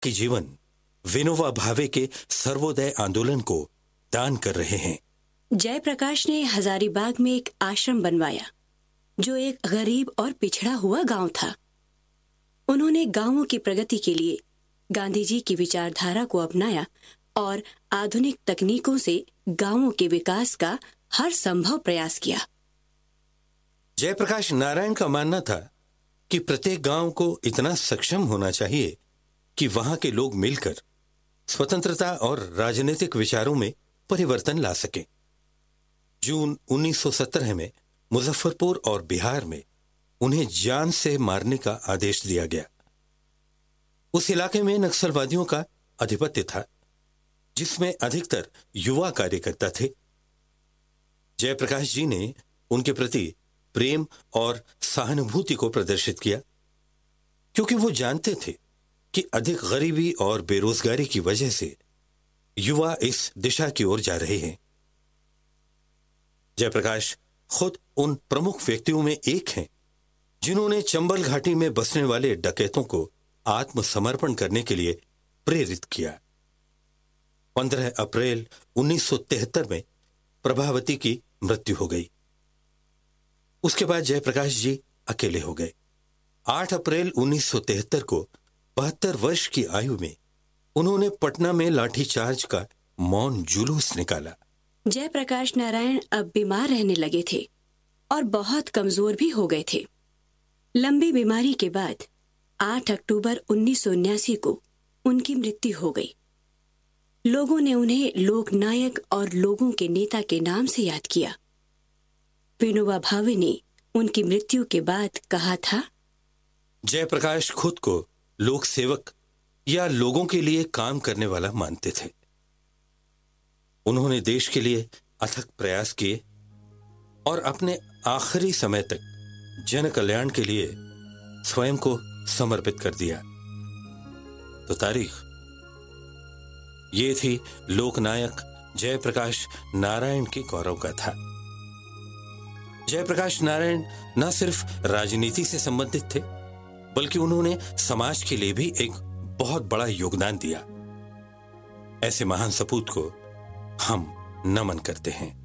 कि जीवन विनोबा भावे के सर्वोदय आंदोलन को दान कर रहे हैं। जयप्रकाश ने हजारीबाग में एक आश्रम बनवाया जो एक गरीब और पिछड़ा हुआ गांव था। उन्होंने गांवों की प्रगति के लिए गांधी जी की विचारधारा को अपनाया और आधुनिक तकनीकों से गांवों के विकास का हर संभव प्रयास किया। जयप्रकाश नारायण का मानना था कि प्रत्येक गांव को इतना सक्षम होना चाहिए कि वहां के लोग मिलकर स्वतंत्रता और राजनीतिक विचारों में परिवर्तन ला सकें। जून 1917 में मुजफ्फरपुर और बिहार में उन्हें जान से मारने का आदेश दिया गया। उस इलाके में नक्सलवादियों का आधिपत्य था, जिसमें अधिकतर युवा कार्यकर्ता थे। जयप्रकाश जी ने उनके प्रति प्रेम और सहानुभूति को प्रदर्शित किया, क्योंकि वो जानते थे कि अधिक गरीबी और बेरोजगारी की वजह से युवा इस दिशा की ओर जा रहे हैं। जयप्रकाश खुद उन प्रमुख व्यक्तियों में एक हैं जिन्होंने चंबल घाटी में बसने वाले डकैतों को आत्मसमर्पण करने के लिए प्रेरित किया। 15 अप्रैल 1973 में प्रभावती की मृत्यु हो गई। उसके बाद जयप्रकाश जी अकेले हो गए। 8 अप्रैल 1973 को 72 वर्ष की आयु में उन्होंने पटना में लाठीचार्ज का मौन जुलूस निकाला। जयप्रकाश नारायण अब बीमार रहने लगे थे और बहुत कमजोर भी हो गए थे। लंबी बीमारी के बाद 8 अक्टूबर 1979 को उनकी मृत्यु हो गई। लोगों ने उन्हें लोकनायक और लोगों के नेता के नाम से याद किया। विनोबा भावे ने उनकी मृत्यु के बाद कहा था, जयप्रकाश खुद को लोक सेवक या लोगों के लिए काम करने वाला मानते थे। उन्होंने देश के लिए अथक प्रयास किए और अपने आखिरी समय तक जन कल्याण के लिए स्वयं को समर्पित कर दिया। तो तारीख ये थी लोकनायक जयप्रकाश नारायण की गौरव गाथा। जयप्रकाश नारायण न सिर्फ राजनीति से संबंधित थे, बल्कि उन्होंने समाज के लिए भी एक बहुत बड़ा योगदान दिया। ऐसे महान सपूत को हम नमन करते हैं।